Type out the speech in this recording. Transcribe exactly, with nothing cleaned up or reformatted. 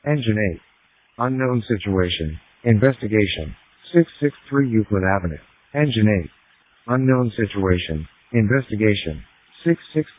Engine eight. Unknown situation. Investigation. six sixty-three Euclid Avenue. Engine eight. Unknown situation. Investigation. six sixty-three